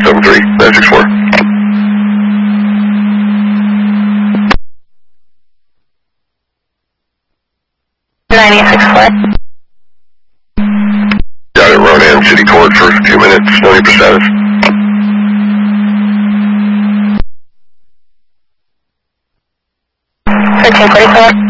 973, 964. 9864. Got it, Ronan, City Court for a few minutes. Know your status. 1344.